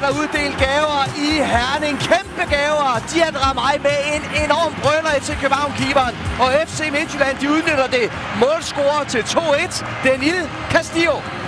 der uddelt gaver i Herning. Kæmpe gaver. De har draget mig med en enorm brøler til København-keeperen. Og FC Midtjylland, de udnytter det. Målscorer til 2-1. Danil Castillo.